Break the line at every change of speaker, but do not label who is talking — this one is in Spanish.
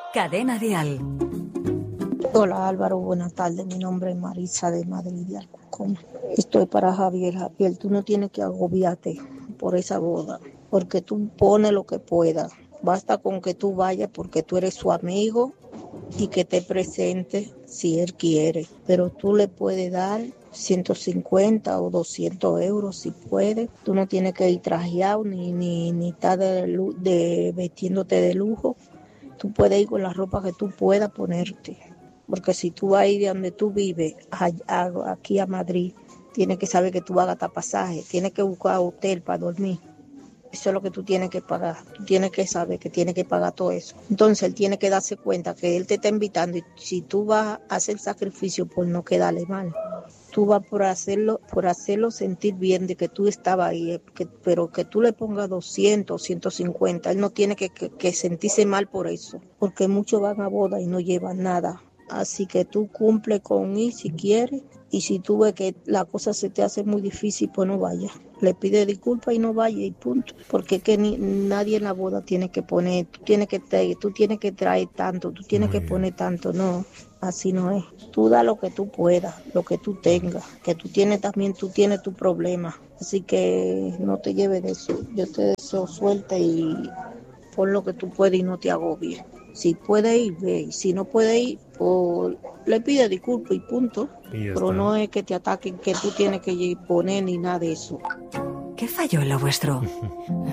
Cadena Dial.
Hola Álvaro, buenas tardes. Mi nombre es Marisa de Madrid de Alcorcón. Estoy para Javier. Javier, tú no tienes que agobiarte por esa boda, porque tú pones lo que puedas. Basta con que tú vayas porque tú eres su amigo y que te presente si él quiere. Pero tú le puedes dar 150 o 200 euros si puedes. Tú no tienes que ir trajeado ni estar de vestiéndote de lujo. Tú puedes ir con la ropa que tú puedas ponerte. Porque si tú vas a ir de donde tú vives, aquí a Madrid, tienes que saber que tú vas a gastar pasaje, tienes que buscar hotel para dormir. Eso es lo que tú tienes que pagar. Tú tienes que saber que tienes que pagar todo eso. Entonces él tiene que darse cuenta que él te está invitando y si tú vas a hacer sacrificio por no quedarle mal, tú vas por hacerlo sentir bien de que tú estabas ahí, pero que tú le pongas 200, 150, él no tiene que sentirse mal por eso, porque muchos van a boda y no llevan nada. Así que tú cumple con ir si quieres, y si tú ves que la cosa se te hace muy difícil, pues no vayas. Le pide disculpas y no vaya y punto. Porque es que nadie en la boda tiene que poner, tú tienes que traer tanto, tú tienes que poner tanto, no. Así no es. Tú da lo que tú puedas, lo que tú tengas, que tú tienes tu problema. Así que no te lleves de eso. Yo te deseo suerte y pon lo que tú puedes y no te agobies. Si puede ir, ve. Y si no puede ir, pues le pide disculpas y punto.
Y ya
Pero
está.
no es que te ataquen, que tú tienes que poner ni nada de eso.
¿Qué falló en lo vuestro?